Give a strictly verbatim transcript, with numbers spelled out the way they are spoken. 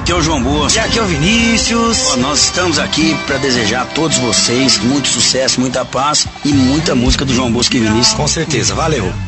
aqui é o João Bosco. E aqui é o Vinícius. Ó, nós estamos aqui para desejar a todos vocês muito sucesso, muita paz e muita música do João Bosco e Vinícius. Com certeza, valeu.